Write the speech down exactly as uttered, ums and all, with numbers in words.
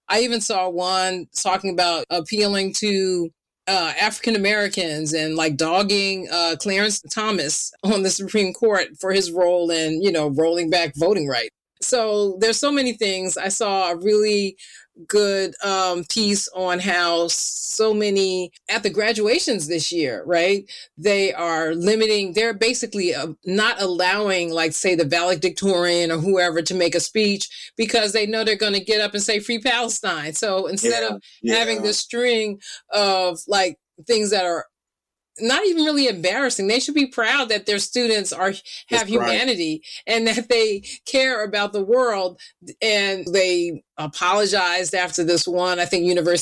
I even saw one talking about appealing to uh, African Americans and like dogging uh, Clarence Thomas on the Supreme Court for his role in, you know, rolling back voting rights. So there's so many things. I saw a really good um, piece on how so many at the graduations this year, right? They are limiting, they're basically uh, not allowing, like, say, the valedictorian or whoever to make a speech because they know they're going to get up and say Free Palestine. So instead Yeah, of yeah. having this string of like things that are not even really embarrassing. They should be proud that their students are have That's humanity right. and that they care about the world. And they apologized after this one, I think, University